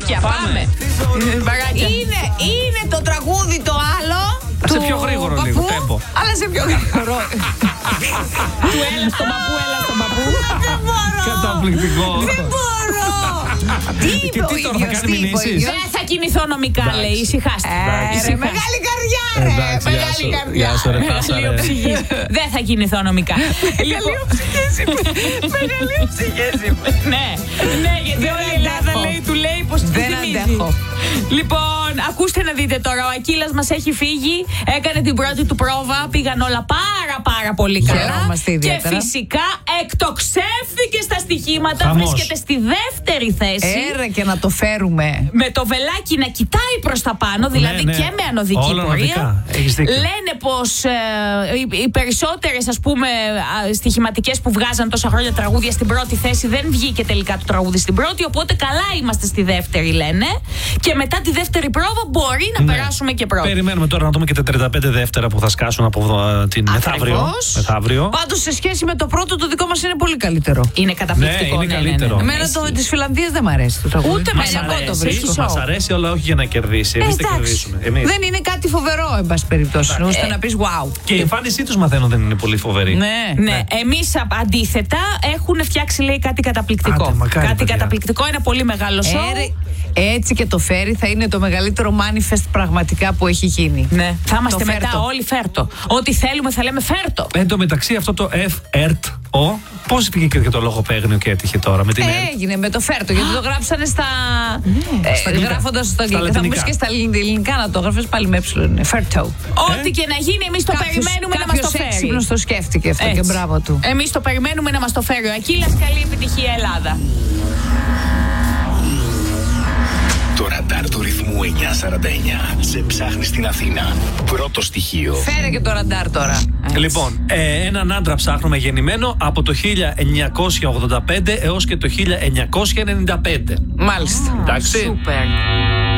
Μπαράκια, πάμε. Είναι το τραγούδι το άλλο. Σε πιο γρήγορο λίγο, τέμπο. Αλλά σε πιο γρήγορο. Του έλα στον παππού, έλα στον παππού. Δεν μπορώ. Καταπληκτικό. Δεν μπορώ. Τι είπε ο ίδιος? Δεν θα κινηθώ νομικά, λέει. Ησυχάστε. Μεγάλη καρδιά, ρε. Μεγάλη καρδιά. Γεια σου, ρε Τάσα, ρε. Δεν θα κινηθώ νομικά. Μεγαλείο ψυχές είμαι. Μεγαλείο ψυχές είμαι. Ναι, γιατί όλη η Ελλάδα λέει, του λέει πως του Δεν θυμίζει. αντέχω. Λοιπόν, ακούστε να δείτε τώρα. Ο Ακύλας μας έχει φύγει. Έκανε την πρώτη του πρόβα. Πήγαν όλα πάρα πολύ καλά. Χαιρόμαστε Και ιδιαίτερα. φυσικά εκτοξεύθηκε στα στοιχήματα. Χαμός. Βρίσκεται στη δεύτερη θέση. Και να το φέρουμε. Με το βελάκι να κοιτάει προς τα πάνω, δηλαδή ναι. και με ανωδική Όλα πορεία. ανωδικά. Έχεις δίκιο. Λένε πως οι περισσότερες, ας πούμε, στοιχηματικές που βγάζαν τόσα χρόνια τραγούδια στην πρώτη θέση, δεν βγήκε τελικά το τραγούδι στην πρώτη. Οπότε καλά είμαστε στη δεύτερη, λένε. Και μετά τη δεύτερη πρόβα μπορεί να περάσουμε και πρώτη. Περιμένουμε τώρα να δούμε και τα 35 δεύτερα που θα σκάσουν από την μεθαύριο. Πάντως σε σχέση με το πρώτο, το δικό μας είναι πολύ καλύτερο. Είναι καταπληκτικό. Ναι, είναι καλύτερο. Εμένα το της Φιλανδίας δεν μ' αρέσει το τραγούδι. Ούτε Μας εμένα ακούω δεν το αρέσει. βρίσκω. Μας αρέσει, αλλά όχι για να κερδίσει. Εμείς δεν Εντάξει. κερδίσουμε. Εμείς. Δεν είναι κάτι φοβερό, εν πάση περιπτώσει. Ώστε να πεις wow. Και η εμφάνισή τους μαθαίνω δεν είναι πολύ φοβερή. Ναι, εμείς αντίθετα έχουν φτιάξει, λέει, κάτι καταπληκτικό. Άντε, μακάρι, Κάτι παιδιά. καταπληκτικό, ένα πολύ μεγάλο σοου. Έτσι και το φέρει θα είναι το μεγαλύτερο manifest πραγματικά που έχει γίνει. Ναι. Θα είμαστε Το μετά φέρτο. όλοι φέρτο. Ό,τι θέλουμε θα λέμε φέρτο. Εν τω μεταξύ αυτό το FRTO, πώς πήγε και το λογοπαίγνιο και έτυχε τώρα με την Έγινε με το φέρτο, γιατί το γράψανε στα. Γράφοντας στα αγγλικά. Θα λατινικά. μου και στα ελληνικά να το γράφεις πάλι με έψιλον. Φέρτο. Ό,τι και να γίνει, εμείς το περιμένουμε να μας το φέρει. Έξυπνος το σκέφτηκε αυτό και μπράβο του. Εμείς το περιμένουμε να μας το φέρει ο Ακύλας. Καλή επιτυχία, Ελλάδα. Το ραντάρ του ρυθμού 949 σε ψάχνει στην Αθήνα. Πρώτο στοιχείο. Φέρε και το ραντάρ τώρα. Λοιπόν, έναν άντρα ψάχνουμε γεννημένο από το 1985 έως και το 1995. Μάλιστα. Εντάξει. Σούπερ.